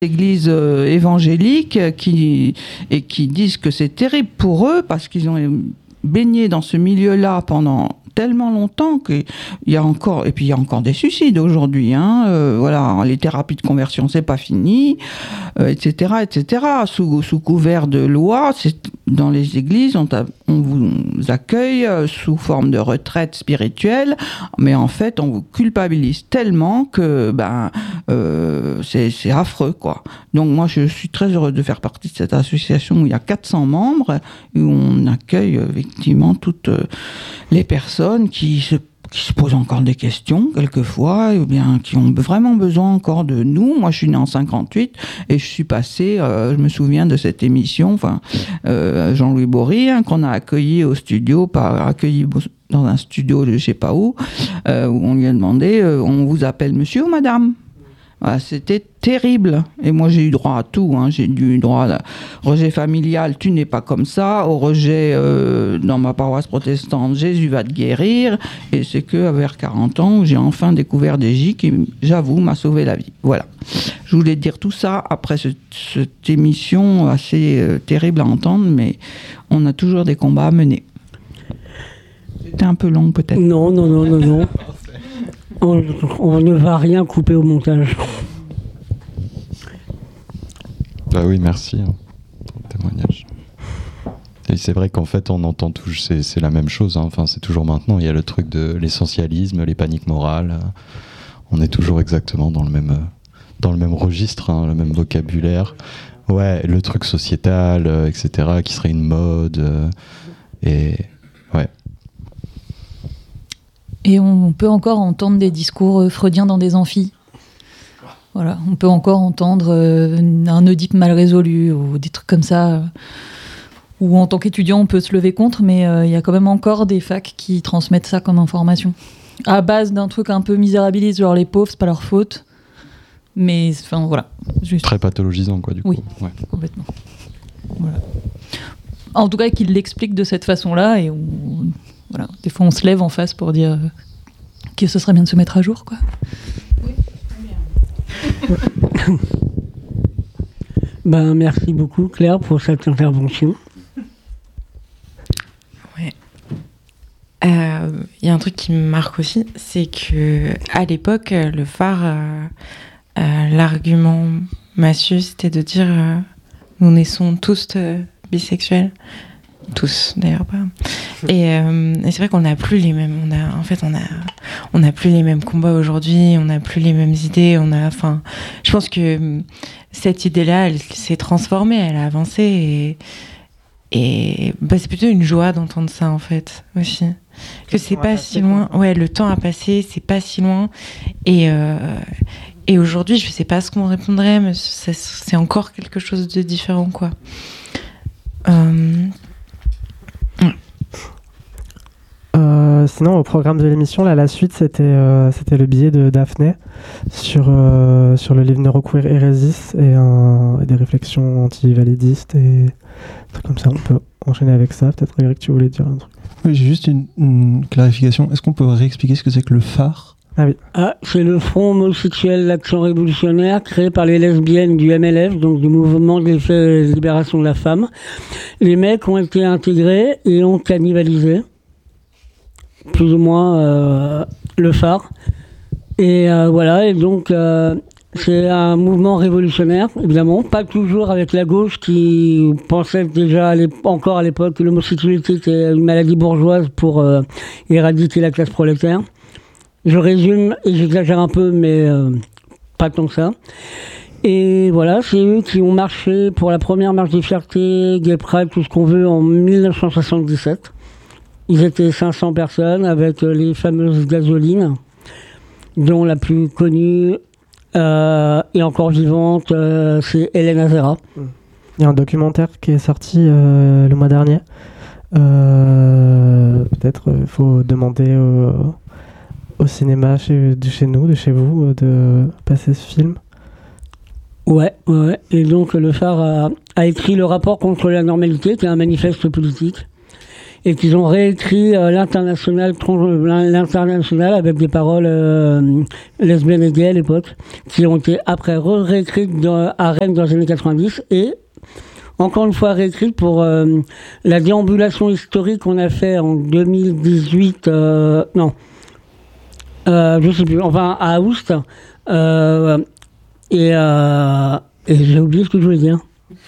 églises évangéliques qui disent que c'est terrible pour eux parce qu'ils ont baigné dans ce milieu-là pendant tellement longtemps qu'il y a encore, et puis il y a encore des suicides aujourd'hui, voilà, les thérapies de conversion c'est pas fini, etc., sous couvert de loi, dans les églises on vous accueille sous forme de retraite spirituelle, mais en fait on vous culpabilise tellement que c'est affreux quoi. Donc moi je suis très heureux de faire partie de cette association où il y a 400 membres et où on accueille effectivement toutes les personnes qui se posent encore des questions quelquefois, ou bien qui ont vraiment besoin encore de nous. Moi, je suis née en 58 et je suis passée, je me souviens de cette émission, Jean-Louis Bory, qu'on a accueilli au studio, dans un studio de je sais pas où on lui a demandé, on vous appelle monsieur ou madame? Voilà, c'était terrible. Et moi, j'ai eu droit à tout. J'ai eu droit à rejet familial, tu n'es pas comme ça. Au rejet dans ma paroisse protestante, Jésus va te guérir. Et c'est que vers 40 ans où j'ai enfin découvert des J qui, j'avoue, m'a sauvé la vie. Voilà. Je voulais dire tout ça après cette émission assez terrible à entendre, mais on a toujours des combats à mener. C'était un peu long, peut-être. Non. On ne va rien couper au montage. Bah oui, merci pour le témoignage. Et c'est vrai qu'en fait, on entend tous, c'est la même chose. Enfin, c'est toujours maintenant. Il y a le truc de l'essentialisme, les paniques morales. On est toujours exactement dans le même registre, le même vocabulaire. Ouais, le truc sociétal, etc., qui serait une mode. Et ouais. Et on peut encore entendre des discours freudiens dans des amphis. Voilà, on peut encore entendre un Oedipe mal résolu ou des trucs comme ça. Ou en tant qu'étudiant, on peut se lever contre, mais il y a quand même encore des facs qui transmettent ça comme information. À base d'un truc un peu misérabiliste, genre les pauvres, c'est pas leur faute. Mais enfin voilà. Juste. Très pathologisant, quoi, du coup. Oui, ouais. Complètement. Voilà. En tout cas, qu'ils l'expliquent de cette façon-là et voilà. Des fois, on se lève en face pour dire que ce serait bien de se mettre à jour, quoi. Oui, très bien. Merci beaucoup, Claire, pour cette intervention. Ouais. Y a un truc qui me marque aussi, c'est que à l'époque, le phare, l'argument massue, c'était de dire nous naissons tous bisexuels. Tous d'ailleurs pas. Et c'est vrai qu'on n'a plus les mêmes. On n'a plus les mêmes combats aujourd'hui. On n'a plus les mêmes idées. Je pense que cette idée-là, elle s'est transformée, elle a avancé et c'est plutôt une joie d'entendre ça en fait aussi. Que c'est pas si loin. Ouais, le temps a passé, c'est pas si loin. Et aujourd'hui, je sais pas ce qu'on répondrait, mais c'est encore quelque chose de différent quoi. Sinon, au programme de l'émission, là, la suite, c'était le billet de Daphné sur le livre Neuroqueer Hérésis et des réflexions anti-validistes et des trucs comme ça. On peut enchaîner avec ça. Peut-être, Eric, tu voulais dire un truc. Oui, j'ai juste une clarification. Est-ce qu'on peut réexpliquer ce que c'est que le phare ? Ah oui. C'est le Front homosexuel d'Action révolutionnaire créé par les lesbiennes du MLF, donc du mouvement de libération de la femme. Les mecs ont été intégrés et ont cannibalisé plus ou moins le phare. Et voilà, et donc c'est un mouvement révolutionnaire, évidemment, pas toujours avec la gauche qui pensait déjà encore à l'époque que l'homosexualité était une maladie bourgeoise pour éradiquer la classe prolétaire. Je résume et j'exagère un peu, mais pas tant que ça. Et voilà, c'est eux qui ont marché pour la première marche des fiertés, Gay Pride, tout ce qu'on veut, en 1977. Ils étaient 500 personnes avec les fameuses gasolines, dont la plus connue et encore vivante, c'est Hélène Azera. Il y a un documentaire qui est sorti le mois dernier. Peut-être il faut demander au cinéma de chez nous, de chez vous, de passer ce film. Ouais. Et donc le phare a écrit le rapport contre la normalité, qui est un manifeste politique. et qu'ils ont réécrit l'international avec des paroles lesbiennes et gays à l'époque, qui ont été après réécrites à Rennes dans les années 90 et encore une fois réécrites pour la déambulation historique qu'on a fait en 2018, je sais plus, enfin à Aoust, et j'ai oublié ce que je voulais dire.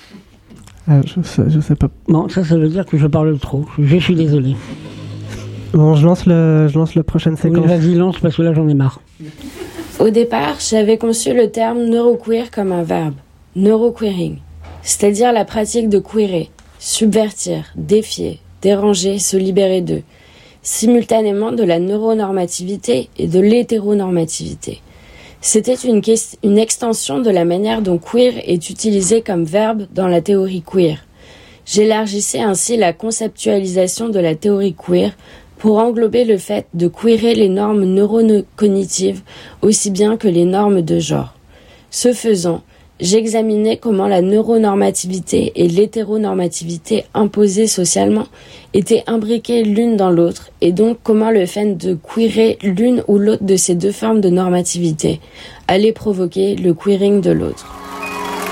Je sais pas. Bon, ça veut dire que je parle trop. Je suis désolé. Bon, je lance la prochaine séquence. Oui, vas-y, lance, parce que là, j'en ai marre. Au départ, j'avais conçu le terme neuroqueer comme un verbe, neuroqueering, c'est-à-dire la pratique de queerer, subvertir, défier, déranger, se libérer d'eux, simultanément de la neuronormativité et de l'hétéronormativité. C'était une extension de la manière dont queer est utilisé comme verbe dans la théorie queer. J'élargissais ainsi la conceptualisation de la théorie queer pour englober le fait de queerer les normes neurocognitives aussi bien que les normes de genre. Ce faisant, j'examinais comment la neuronormativité et l'hétéronormativité imposées socialement étaient imbriquées l'une dans l'autre et donc comment le fait de queerer l'une ou l'autre de ces deux formes de normativité allait provoquer le queering de l'autre.